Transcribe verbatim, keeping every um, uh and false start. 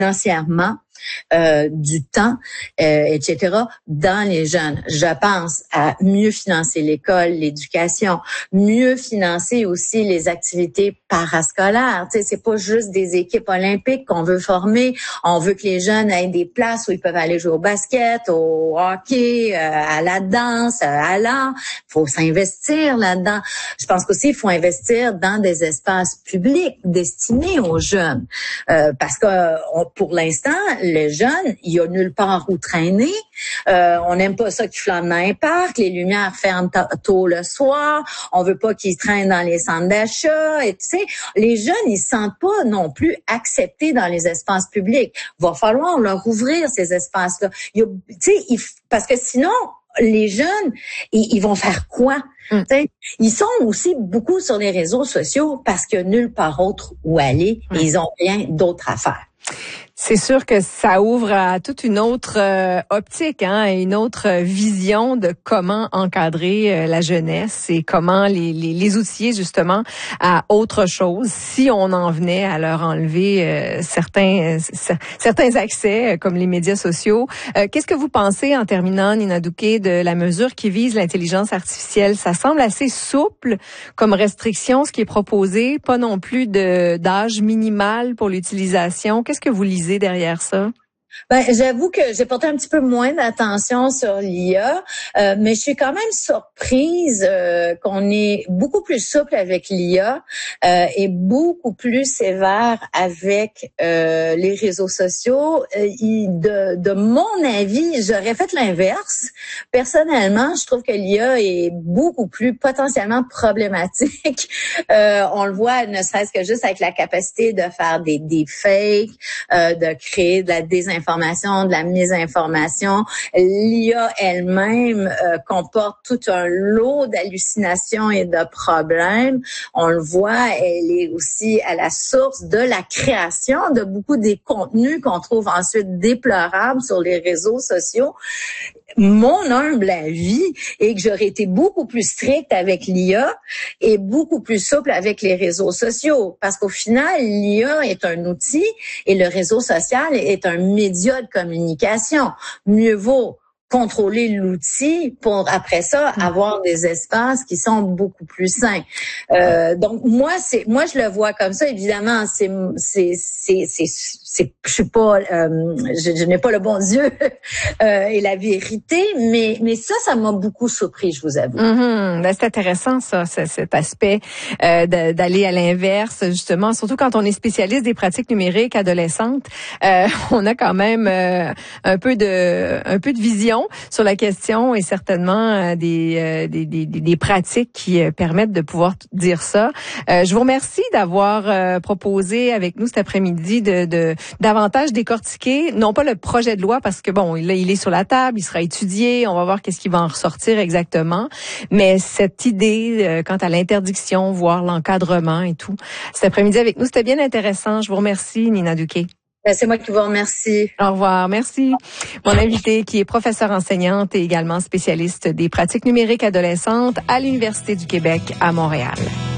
financièrement euh, du temps, euh, et cetera, dans les jeunes. Je pense à mieux financer l'école, l'éducation, mieux financer aussi les activités parascolaires. Tu sais, c'est pas juste des équipes olympiques qu'on veut former. On veut que les jeunes aient des places où ils peuvent aller jouer au basket, au hockey, euh, à la danse, à l'art. Il faut s'investir là-dedans. Je pense qu'aussi, il faut investir dans des espaces publics destinés aux jeunes. Euh, parce que on, pour l'instant, les jeunes, il y a nulle part où traîner. Euh, on n'aime pas ça qu'ils flânent dans les parcs. Les lumières ferment tôt le soir. On veut pas qu'ils traînent dans les centres d'achat. Et tu sais, les jeunes, ils se sentent pas non plus acceptés dans les espaces publics. Il va falloir leur ouvrir ces espaces-là. Il y a, tu sais, il, parce que sinon, les jeunes, ils, ils vont faire quoi? Mm. Ils sont aussi beaucoup sur les réseaux sociaux parce qu'il n'y a nulle part autre où aller mm. et ils ont rien d'autre à faire. C'est sûr que ça ouvre à toute une autre euh, optique, hein, et une autre vision de comment encadrer euh, la jeunesse et comment les, les, les outiller justement à autre chose si on en venait à leur enlever euh, certains euh, certains accès euh, comme les médias sociaux. Euh, qu'est-ce que vous pensez en terminant, Nina Douquet, de la mesure qui vise l'intelligence artificielle? Ça semble assez souple comme restriction, ce qui est proposé, pas non plus de d'âge minimal pour l'utilisation. Qu'est-ce que vous lisez derrière ça? Ben, j'avoue que j'ai porté un petit peu moins d'attention sur l'I A, euh, mais je suis quand même surprise euh, qu'on est beaucoup plus souple avec l'I A euh, et beaucoup plus sévère avec euh, les réseaux sociaux. Euh, de, de mon avis, j'aurais fait l'inverse. Personnellement, je trouve que l'I A est beaucoup plus potentiellement problématique. Euh, on le voit, ne serait-ce que juste avec la capacité de faire des deepfakes, euh, de créer de la désinformation, de la mésinformation. L'I A elle-même euh, comporte tout un lot d'hallucinations et de problèmes. On le voit, elle est aussi à la source de la création de beaucoup des contenus qu'on trouve ensuite déplorables sur les réseaux sociaux. Mon humble avis est que j'aurais été beaucoup plus stricte avec l'I A et beaucoup plus souple avec les réseaux sociaux. Parce qu'au final, l'I A est un outil et le réseau social est un média de communication. Mieux vaut contrôler l'outil pour, après ça, avoir des espaces qui sont beaucoup plus sains. Euh, donc, moi, c'est, moi, je le vois comme ça. Évidemment, c'est, c'est, c'est, c'est, c'est je suis pas, euh, je, je n'ai pas le bon Dieu euh, et la vérité, mais, mais ça, ça m'a beaucoup surpris, je vous avoue. Mm-hmm. Ben, c'est intéressant, ça, cet aspect euh, de, d'aller à l'inverse, justement, surtout quand on est spécialiste des pratiques numériques adolescentes, euh, on a quand même euh, un peu de, un peu de vision sur la question et certainement euh, des, euh, des, des, des pratiques qui euh, permettent de pouvoir dire ça. Euh, je vous remercie d'avoir euh, proposé avec nous cet après-midi de, de davantage décortiquer, non pas le projet de loi parce que bon, il, il est sur la table, il sera étudié, on va voir qu'est-ce qui va en ressortir exactement, mais cette idée euh, quant à l'interdiction, voire l'encadrement et tout. Cet après-midi avec nous, c'était bien intéressant. Je vous remercie, Nina Douquet. C'est moi qui vous remercie. Au revoir. Merci. Mon invitée, qui est professeure enseignante et également spécialiste des pratiques numériques adolescentes à l'Université du Québec à Montréal.